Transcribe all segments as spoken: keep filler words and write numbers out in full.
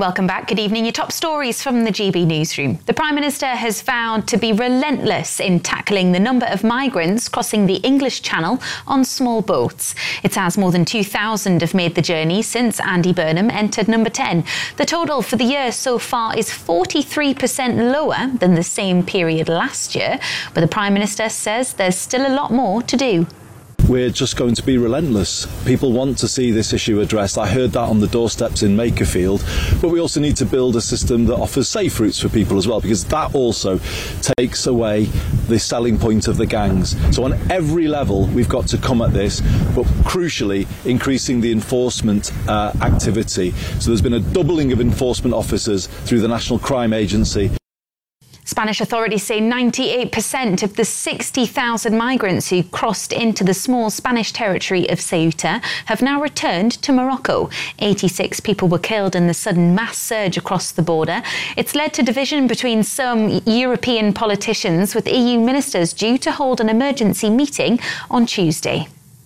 Welcome back. Good evening. Your top stories from the G B newsroom. The Prime Minister has vowed to be relentless in tackling the number of migrants crossing the English Channel on small boats. It's as more than two thousand have made the journey since Andy Burnham entered number ten. The total for the year so far is forty-three percent lower than the same period last year, but the Prime Minister says there's still a lot more to do. We're just going to be relentless. People want to see this issue addressed. I heard that on the doorsteps in Makerfield. But we also need to build a system that offers safe routes for people as well, because that also takes away the selling point of the gangs. So on every level, we've got to come at this, but crucially, increasing the enforcement uh, activity. So there's been a doubling of enforcement officers through the National Crime Agency. Spanish authorities say ninety-eight percent of the sixty thousand migrants who crossed into the small Spanish territory of Ceuta have now returned to Morocco. eighty-six people were killed in the sudden mass surge across the border. It's led to division between some European politicians, with E U ministers due to hold an emergency meeting on Tuesday.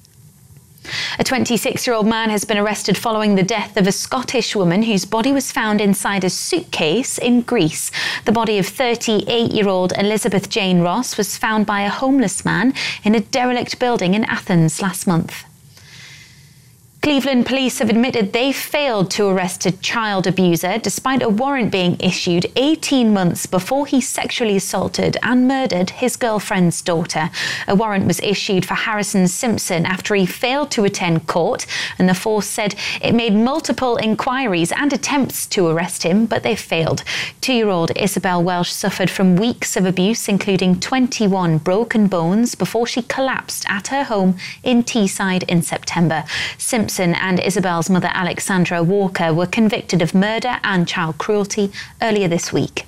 A twenty-six-year-old man has been arrested following the death of a Scottish woman whose body was found inside a suitcase in Greece. The body of thirty-eight-year-old Elizabeth Jane Ross was found by a homeless man in a derelict building in Athens last month. Cleveland police have admitted they failed to arrest a child abuser despite a warrant being issued eighteen months before he sexually assaulted and murdered his girlfriend's daughter. A warrant was issued for Harrison Simpson after he failed to attend court, and the force said it made multiple inquiries and attempts to arrest him, but they failed. Two-year-old Isabel Welsh suffered from weeks of abuse, including twenty-one broken bones, before she collapsed at her home in Teesside in September. Simpson and Isabel's mother, Alexandra Walker, were convicted of murder and child cruelty earlier this week.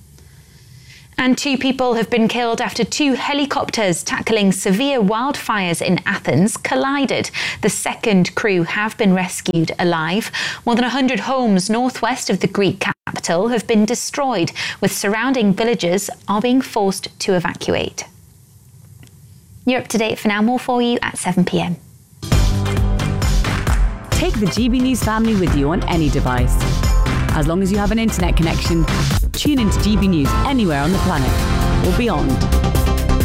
And two people have been killed after two helicopters tackling severe wildfires in Athens collided. The second crew have been rescued alive. More than one hundred homes northwest of the Greek capital have been destroyed, with surrounding villages are being forced to evacuate. You're up to date for now. More for you at seven p m. Take the G B News family with you on any device. As long as you have an internet connection, tune into G B News anywhere on the planet or beyond.